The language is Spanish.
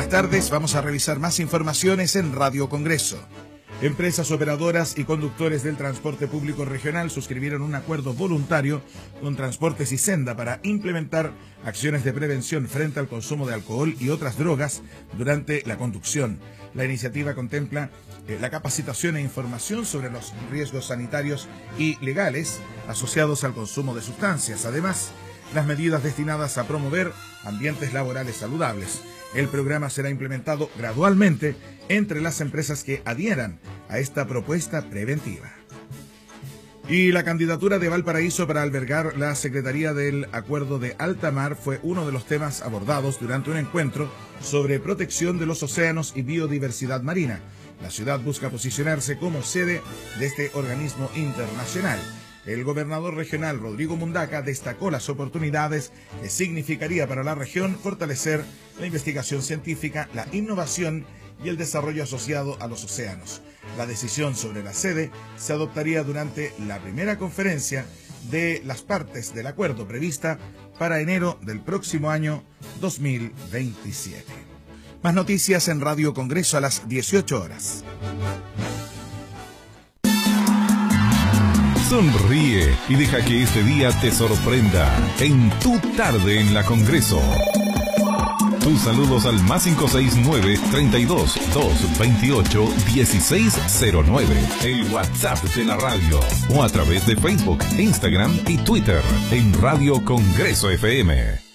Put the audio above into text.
buenas tardes. Vamos a revisar más informaciones en Radio Congreso. Empresas operadoras y conductores del transporte público regional suscribieron un acuerdo voluntario con Transportes y Senda para implementar acciones de prevención frente al consumo de alcohol y otras drogas durante la conducción. La iniciativa contempla la capacitación e información sobre los riesgos sanitarios y legales asociados al consumo de sustancias. Además, las medidas destinadas a promover ambientes laborales saludables. El programa será implementado gradualmente entre las empresas que adhieran a esta propuesta preventiva. Y la candidatura de Valparaíso para albergar la Secretaría del Acuerdo de Alta Mar fue uno de los temas abordados durante un encuentro sobre protección de los océanos y biodiversidad marina. La ciudad busca posicionarse como sede de este organismo internacional. El gobernador regional Rodrigo Mundaca destacó las oportunidades que significaría para la región fortalecer la investigación científica, la innovación y el desarrollo asociado a los océanos. La decisión sobre la sede se adoptaría durante la primera conferencia de las partes del acuerdo prevista para enero del próximo año 2027. Más noticias en Radio Congreso a las 18 horas. Sonríe y deja que este día te sorprenda en Tu Tarde en la Congreso. Tus saludos al más 569-32-228-1609, el WhatsApp de la radio, o a través de Facebook, Instagram y Twitter en Radio Congreso FM.